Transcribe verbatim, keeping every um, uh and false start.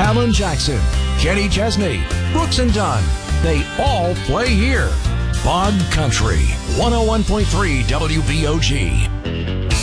Alan Jackson, Kenny Chesney, Brooks and Dunn. They all play here. Bog Country, one oh one point three W B O G.